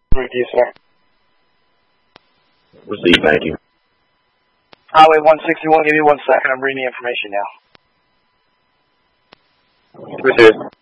With you, sir. Received, thank you. Highway 161, give me 1 second. I'm reading the information now. Received.